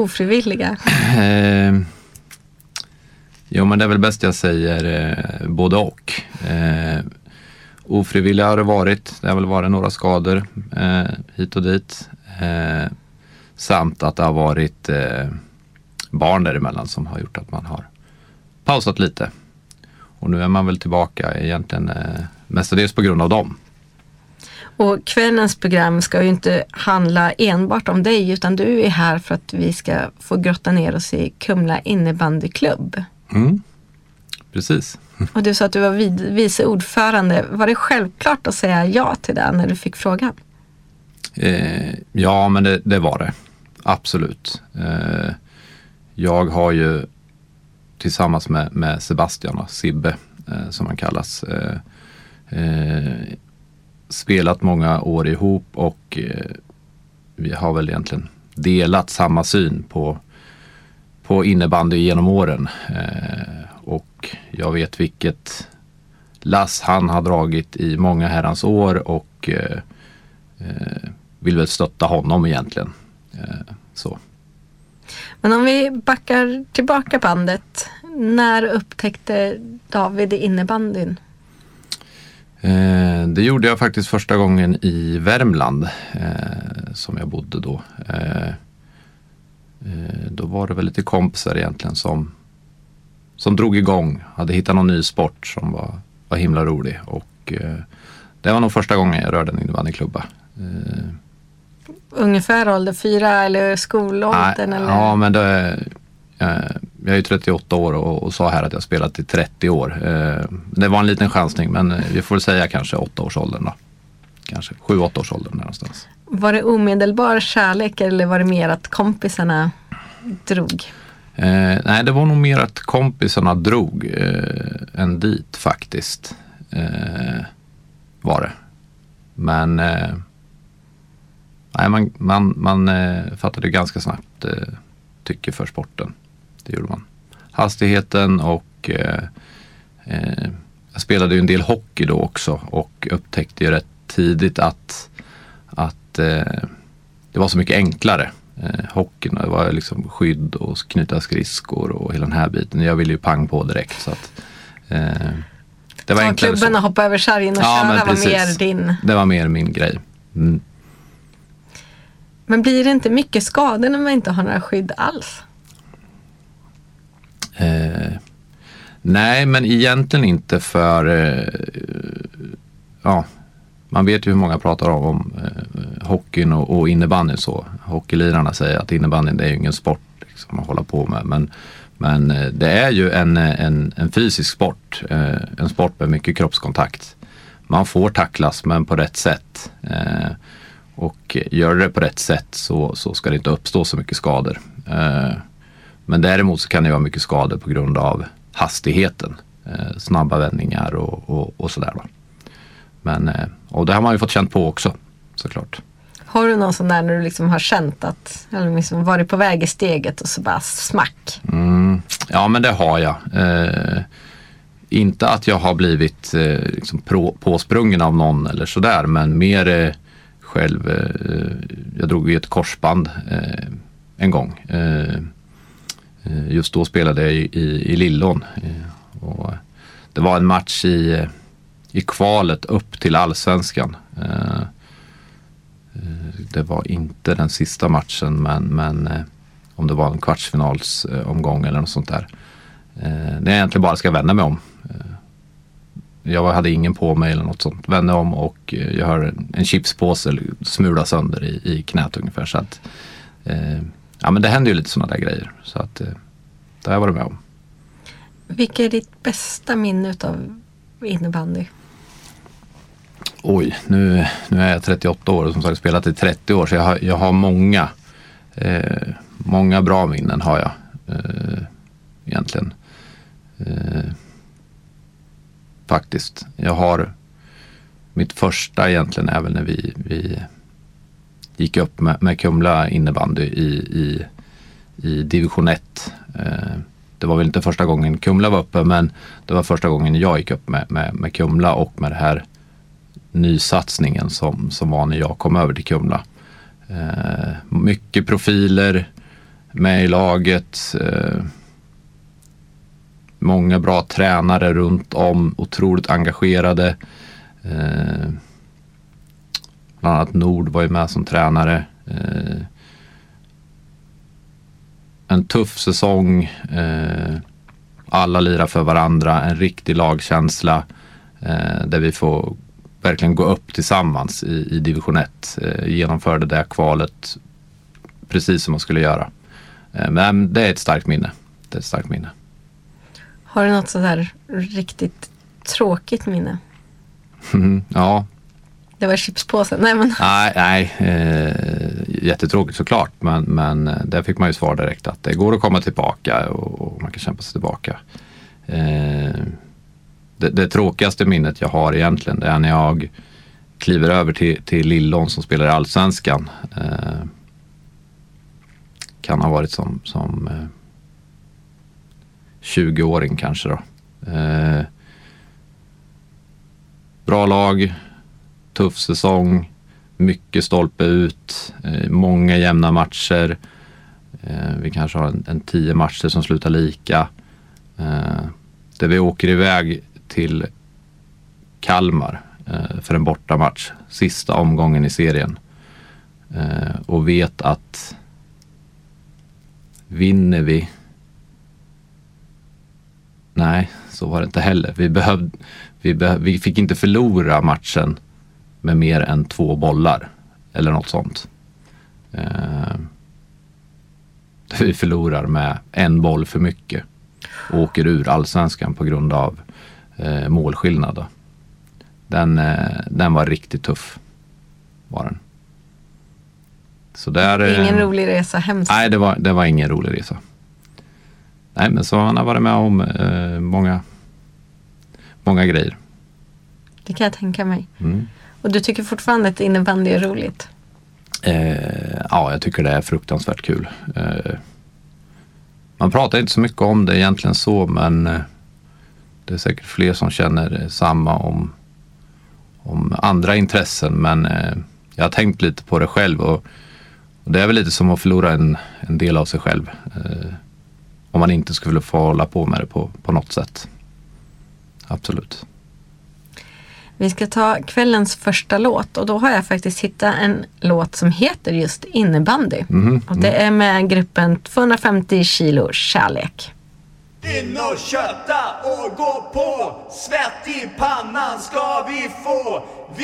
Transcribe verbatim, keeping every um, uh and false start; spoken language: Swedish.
ofrivilliga? Eh, jo, men det är väl bäst jag säger eh, både och. Eh, ofrivilliga har det varit. Det har väl varit några skador eh, hit och dit. Eh, samt att det har varit eh, barn däremellan som har gjort att man har pausat lite. Och nu är man väl tillbaka egentligen eh, mestadels på grund av dem. Och kvällens program ska ju inte handla enbart om dig, utan du är här för att vi ska få grotta ner oss i Kumla innebandyklubb. Mm, precis. Och du sa att du var vid, vice ordförande. Var det självklart att säga ja till det när du fick frågan? Eh, ja, men det, det var det. Absolut. Eh, jag har ju tillsammans med, med Sebastian och Sibbe, eh, som han kallas, eh, eh, spelat många år ihop och eh, vi har väl egentligen delat samma syn på, på innebandy genom åren. Eh, och jag vet vilket lass han har dragit i många herrans år och eh, eh, vill väl stötta honom egentligen. Eh, så. Men om vi backar tillbaka bandet, när upptäckte David innebandyn? Eh, det gjorde jag faktiskt första gången i Värmland eh, som jag bodde då. Eh, eh, då var det väl lite kompisar egentligen som, som drog igång. Hade hittat någon ny sport som var, var himla rolig. Och eh, det var nog första gången jag rörde en innebandyklubba. Eh, Ungefär ålder fyra eller skolåldern? Nej, eller? Ja, men det, eh, jag är ju trettioåtta år och, och sa här att jag spelat i trettio år. Eh, det var en liten chansning, men vi får säga kanske åtta års åldern då. Kanske sju, åtta års åldern någonstans. Var det omedelbar kärlek eller var det mer att kompisarna drog? Eh, nej, det var nog mer att kompisarna drog eh, än dit faktiskt. Eh, var det. Men eh, nej, man, man, man eh, fattade ganska snabbt eh, tycke för sporten. Det gjorde man. Hastigheten och eh, eh, jag spelade ju en del hockey då också och upptäckte ju rätt tidigt att, att eh, det var så mycket enklare. Eh, hockeyn, det var liksom skydd och knyta skridskor och hela den här biten. Jag ville ju pang på direkt så att eh, det var Ta enklare. klubben och hoppa över sargen och ja, köra var mer din. Det var mer min grej. Mm. Men blir det inte mycket skador när man inte har några skydd alls? Eh, nej, men egentligen inte för eh, ja, man vet ju hur många pratar om, om eh, hockeyn och, och innebandy så. Hockeylirarna säger att innebandy det är ju ingen sport liksom, att hålla på med, men, men eh, det är ju en, en, en fysisk sport, eh, en sport med mycket kroppskontakt. Man får tacklas men på rätt sätt. Eh, och gör det på rätt sätt så, så ska det inte uppstå så mycket skador. Eh, men däremot så kan det vara mycket skador på grund av hastigheten. Eh, snabba vändningar och, och, och sådär va. Men, eh, och det har man ju fått känt på också såklart. Har du någon sån där när du liksom har känt att, eller liksom varit på väg i steget och så bara smack? Mm, ja men det har jag. Eh, inte att jag har blivit eh, liksom på, påsprungen av någon eller sådär, men mer eh, själv. Eh, jag drog ju ett korsband eh, en gång. Eh, just då spelade jag i, i, i Lillån. Eh, och det var en match i, i kvalet upp till Allsvenskan. Eh, det var inte den sista matchen, men, men eh, om det var en kvartsfinalsomgång eller något sånt där. Eh, det är egentligen bara ska vända mig om. Eh, jag hade ingen på mig eller något sånt. Vända om och eh, jag hör en, en chipspåse smula sönder i, i knät ungefär. Så att, eh, ja men det händer ju lite sådana där grejer. Så att eh, det har jag varit med om. Vilket är ditt bästa minne av innebandy? Oj, nu, nu är jag trettioåtta år och som sagt spelat i trettio år så jag har, jag har många eh, många bra minnen har jag eh, egentligen eh, faktiskt. Jag har mitt första egentligen även när vi, vi gick upp med, med Kumla innebandy i, i, i division ett. Eh, det var väl inte första gången Kumla var uppe, men det var första gången jag gick upp med, med, med Kumla och med det här nysatsningen som, som var när jag kom över till Kumla. Eh, mycket profiler, med i laget. Eh, många bra tränare runt om, otroligt engagerade. Eh, bland annat Nord var ju med som tränare. Eh, en tuff säsong. Eh, alla lirar för varandra. En riktig lagkänsla. Eh, där vi får verkligen gå upp tillsammans i, i division ett. Eh, genomförde det kvalet precis som man skulle göra. Eh, men det är ett starkt minne. Det är ett starkt minne. Har du något sådär riktigt tråkigt minne? Mm, ja. Det var chipspåsen. Nej, men... nej, nej eh, jättetråkigt såklart, men, men där fick man ju svar direkt att det går att komma tillbaka och, och man kan kämpa sig tillbaka. Eh, det, det tråkigaste minnet jag har egentligen, det är när jag kliver över till, till Lillån som spelar i Allsvenskan. Eh, kan ha varit som, som eh, tjugoåring kanske då. Eh, bra lag, tuff säsong, mycket stolpe ut, eh, många jämna matcher. Eh, vi kanske har en, en tio matcher som slutar lika. Eh, där vi åker iväg till Kalmar eh, för en bortamatch, sista omgången i serien. Eh, och vet att vinner vi, nej, så var det inte heller. Vi, behövde, vi, behöv, vi fick inte förlora matchen med mer än två bollar eller något sånt. Eh, vi förlorar med en boll för mycket och åker ur Allsvenskan på grund av eh, målskillnad. Då. Den, eh, den var riktigt tuff, var den. Så där, ingen eh, rolig resa, hemskt. Nej, det var, det var ingen rolig resa. Nej, men så han har varit med om eh, många, många grejer. Det kan jag tänka mig. Mm. Och du tycker fortfarande att innebandy är roligt? Eh, ja, jag tycker det är fruktansvärt kul. Eh, man pratar inte så mycket om det egentligen så, men eh, det är säkert fler som känner samma om, om andra intressen. Men eh, jag har tänkt lite på det själv och, och det är väl lite som att förlora en, en del av sig själv. Eh, om man inte skulle få hålla på med det på, på något sätt. Absolut. Vi ska ta kvällens första låt och då har jag faktiskt hittat en låt som heter just innebandy. Mm, och det är med gruppen tvåhundrafemtio kilo kärlek. In och köta och gå på, svett i pannan ska vi få.